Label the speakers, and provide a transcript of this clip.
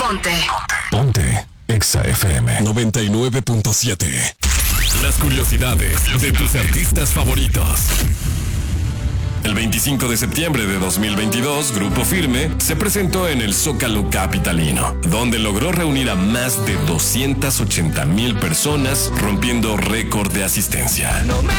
Speaker 1: Ponte Exa FM 99.7. Las curiosidades de tus artistas favoritos. El 25 de septiembre de 2022, Grupo Firme se presentó en el Zócalo capitalino, donde logró reunir a más de 280,000 personas, rompiendo récord de asistencia.